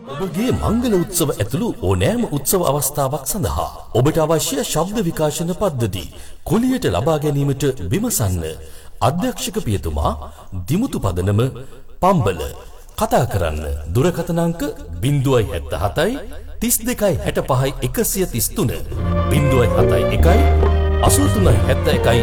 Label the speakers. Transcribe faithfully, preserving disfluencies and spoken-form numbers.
Speaker 1: ඔබගේ මංගල උත්සව ඇතුළු ඕනෑම උත්සව අවස්ථාවක් සඳහා ඔබට අවශ්‍ය ශබ්ද විකාශන පද්ධති කුලියට ලබා ගැනීමට විමසන්න. අධ්‍යක්ෂක පියතුමා දිමුතු පදනම පම්බල. කතා කරන්න දුරකථන අංක ज़ीरो सात सात तीस දෙකයි හැට පහයි එකසිය තිස් තුන ज़ीरो सात එකයි අසූ තුනයි හැත්තෑ එකයි